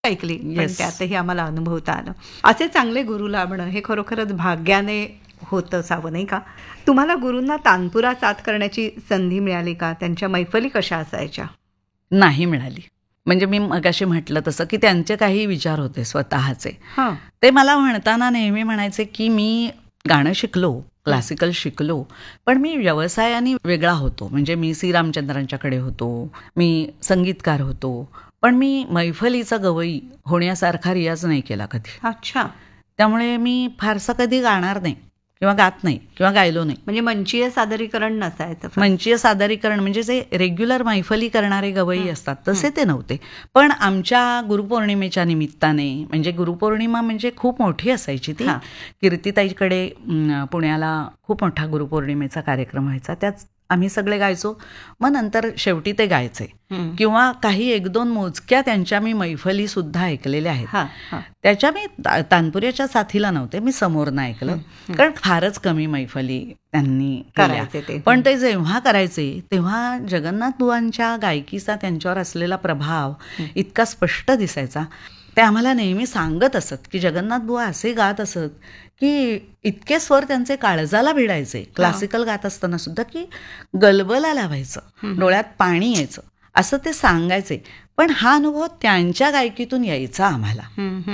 ऐकली, पण Yes. त्यातही आम्हाला अनुभवता आलं. असे चांगले गुरु लाभणं हे खरोखरच भाग्याने होत असावं, नाही का? तुम्हाला गुरूंना तानपुरा साथ करण्याची संधी मिळाली का? त्यांच्या मैफली कशा असायच्या? नाही मिळाली. म्हणजे मी मगाशी म्हटलं तसं की त्यांचे काही विचार होते स्वतःचे. हां. ते मला म्हणताना नेहमी म्हणायचे की मी गाणं शिकलो, क्लासिकल शिकलो, पण मी व्यवसायाने वेगळा होतो. म्हणजे मी सी रामचंद्रांच्याकडे होतो, मी संगीतकार होतो, पण मी मैफलीचा गवई होण्यासारखा रियाज नाही केला कधी. अच्छा. त्यामुळे मी फारसं कधी गाणार नाही किंवा गात नाही किंवा गायलो नाही. म्हणजे मंचीय सादरीकरण नसायचं फार. मंचीय सादरीकरण म्हणजे जे रेग्युलर मैफली करणारे गवई असतात तसे ते नव्हते. पण आमच्या गुरुपौर्णिमेच्या निमित्ताने, म्हणजे गुरुपौर्णिमा म्हणजे खूप मोठी असायची ती. हां. कीर्तिताईकडे पुण्याला खूप मोठा गुरुपौर्णिमेचा कार्यक्रम व्हायचा. त्यात आम्ही सगळे गायचो. मग नंतर शेवटी ते गायचे हं. किंवा काही एक दोन मोजक्या त्यांच्या मी मैफली सुद्धा ऐकलेल्या आहेत. हां, हां. त्याच्या मी तानपुऱ्याच्या साथीला नव्हते, मी समोरनं ऐकलं, कारण फारच कमी मैफली त्यांनी केल्या. करायचे ते. पण ते जेव्हा करायचे तेव्हा जगन्नाथ बुवांच्या गायकीचा त्यांच्यावर असलेला प्रभाव इतका स्पष्ट दिसायचा. ते आम्हाला नेहमी सांगत असत की जगन्नाथ बुवा असे गात असत की इतके स्वर त्यांचे काळजाला भिडायचे क्लासिकल गात असताना सुद्धा, की गलबला लावायचं, डोळ्यात पाणी यायचं, असं ते सांगायचे. पण हा अनुभव त्यांच्या गायकीतून यायचा आम्हाला.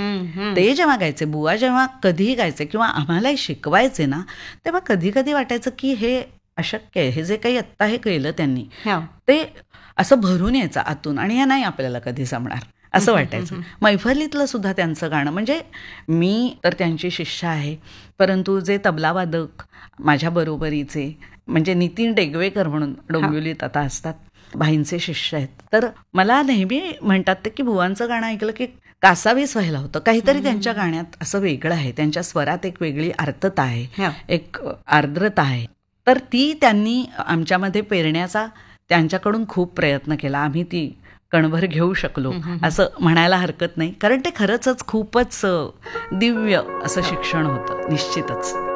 ते जेव्हा गायचे, बुवा जेव्हा कधीही गायचे किंवा आम्हालाही शिकवायचे ना, तेव्हा कधी कधी वाटायचं की हे अशक्य आहे, हे जे काही आत्ता हे केलं त्यांनी, हां. ते असं भरून यायचं आतून आणि हे नाही आपल्याला कधी जमणार असं वाटायचं. मैफलीतलं सुद्धा त्यांचं गाणं, म्हणजे मी तर त्यांची शिष्य आहे, परंतु जे तबलावादक माझ्या बरोबरीचे म्हणजे नितीन डेगवेकर म्हणून डोंबिवलीत आता असतात, भाईंचे शिष्य आहेत, तर मला नेहमी म्हणतात ते की बुवांचं गाणं ऐकलं की कासावीस व्हायला होतं. काहीतरी त्यांच्या गाण्यात असं वेगळं आहे, त्यांच्या स्वरात एक वेगळी आर्तता आहे, हां. एक आर्द्रता आहे. तर ती त्यांनी आमच्यामध्ये पेरण्याचा त्यांच्याकडून खूप प्रयत्न केला. आम्ही ती कणभर घेऊ शकलो असं म्हणायला हरकत नाही, कारण ते खरंच खूपच दिव्य असं शिक्षण होतं निश्चितच.